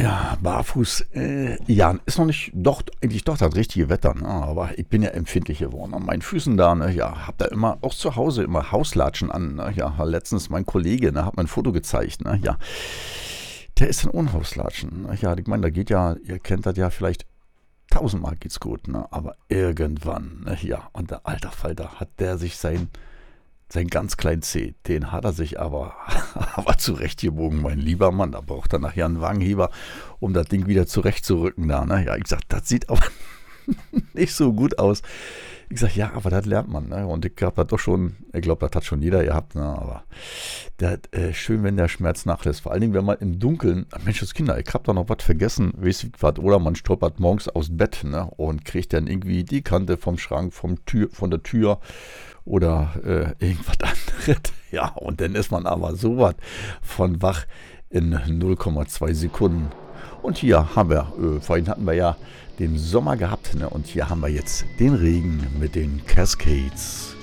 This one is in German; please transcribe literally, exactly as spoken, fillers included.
Ja, barfuß, äh, ja, ist noch nicht, doch, eigentlich doch das richtige Wetter, ne? Aber ich bin ja empfindlich geworden. An meinen Füßen da, ne, ja, hab da immer, auch zu Hause immer Hauslatschen an, ne? Ja, letztens mein Kollege, ne, hat mir ein Foto gezeigt, ne, ja, der ist in Unhauslatschen, ne? Ja, ich meine, da geht ja, ihr kennt das ja vielleicht, tausendmal geht's gut, ne, aber irgendwann, ne, ja, und der alter Falter hat der sich sein sein ganz kleinen Zeh, den hat er sich aber, aber zurechtgebogen, mein lieber Mann. Da braucht er nachher einen Wagenheber, um das Ding wieder zurechtzurücken. Da, ne? Ja, ich sag, das sieht aber nicht so gut aus. Ich sag, ja, aber das lernt man. Ne? Und ich glaube, das doch schon, ich glaube, das hat schon jeder gehabt. Ne? Aber das, äh, schön, wenn der Schmerz nachlässt. Vor allen Dingen, wenn man im Dunkeln, Mensch, das Kinder, ich hab da noch was vergessen, weißt du, was, oder man stolpert morgens aus dem Bett, ne? Und kriegt dann irgendwie die Kante vom Schrank, vom Tür, von der Tür oder äh, irgendwas anderes. Ja, und dann ist man aber so was von wach in null Komma zwei Sekunden. Und hier haben wir, äh, vorhin hatten wir ja den Sommer gehabt, ne? Und hier haben wir jetzt den Regen mit den Cascades.